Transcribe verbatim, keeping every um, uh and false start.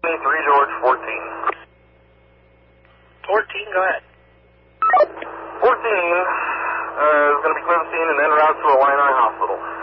three George, fourteen. fourteen, go ahead. fourteen uh, is going to be clear the scene and then route to Illini Hospital.